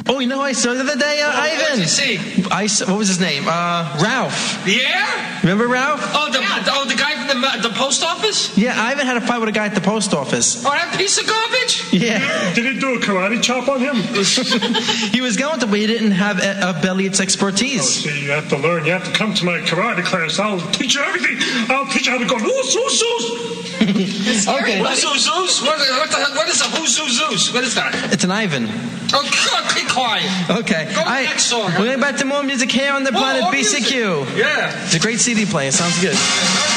Oh, you know who I saw the other day, Ivan? What did you see? What was his name? Ralph. Yeah? Remember Ralph? Oh, the guy from the post office? Yeah, Ivan had a fight with a guy at the post office. Oh, that piece of garbage? Yeah. Did he do a karate chop on him? He was going to, but he didn't have Elliot's Oh, expertise. see, you have to learn. You have to come to my karate class. I'll teach you everything. I'll teach you how to go whoos, whoos, whoos. Okay. Who's Zeus? What is a who's Zeus? What is that? It's an Ivan. Oh, God, be quiet. Okay. Go to the next song. We're going back to more music here on the Planet BCQ. Yeah. It's a great CD player. Sounds good.